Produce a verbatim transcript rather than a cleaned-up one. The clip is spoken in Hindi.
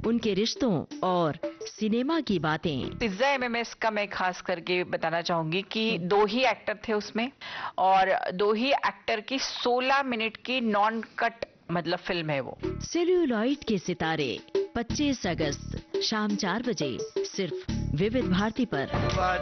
उनके रिश्तों और सिनेमा की बातें। पिज्जा एमएमएस का मैं खास करके बताना चाहूंगी कि दो ही एक्टर थे उसमें और दो ही एक्टर की सोलह मिनट की नॉन कट मतलब फिल्म है वो। सेल्यूलॉइड के सितारे पच्चीस अगस्त शाम चार बजे सिर्फ विविध भारती पर।